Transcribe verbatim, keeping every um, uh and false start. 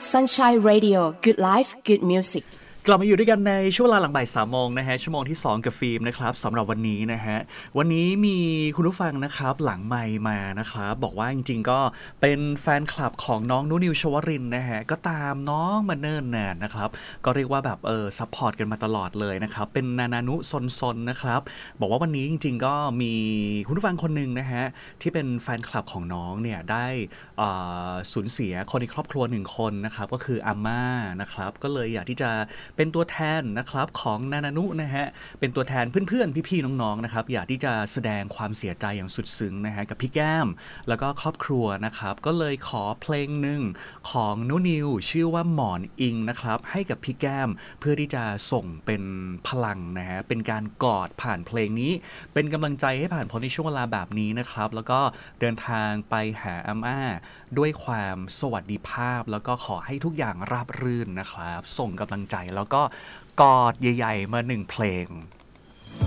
Sunshine Radio Good Life Good Music กลับมาอยู่ด้วยกันในช่วงเวลาหลังบ่ายสามโมงนะฮะชั่วโมงที่สองกับฟิล์มนะครับสำหรับวันนี้นะฮะวันนี้มีคุณผู้ฟังนะครับหลังไมค์มานะครับบอกว่าจริงๆก็เป็นแฟนคลับของน้องนุนิวชวรินทร์นะฮะก็ตามน้องมาเนิ่นนานนะครับก็เรียกว่าแบบเออซัพพอร์ตกันมาตลอดเลยนะครับเป็นนานานุซนๆนะครับบอกว่าวันนี้จริงๆก็มีคุณผู้ฟังคนหนึ่งนะฮะที่เป็นแฟนคลับของน้องเนี่ยได้สูญเสียคนในครอบครัวหนึ่งคนนะครับก็คืออาม่านะครับก็เลยอยากที่จะเป็นตัวแทนนะครับของนานานุนะฮะเป็นตัวแทนเพื่อนๆพี่ๆน้องๆนะครับอยากที่จะแสดงความเสียใจอย่างสุดซึ้งนะฮะกับพี่แก้มแล้วก็ครอบครัวนะครับก็เลยขอเพลงหนึ่งของนุนิวชื่อว่าหมอนอิงนะครับให้กับพี่แก้มเพื่อที่จะส่งเป็นพลังนะฮะเป็นการกอดผ่านเพลงนี้เป็นกำลังใจให้ผ่านพ้นในช่วงเวลาแบบนี้นะครับแล้วก็เดินทางไปหาอาม่าด้วยความสวัสดิภาพแล้วก็ขอให้ทุกอย่างราบรื่นนะครับส่งกำลังใจแล้วก็กอดใหญ่ๆมาหนึ่งเพลง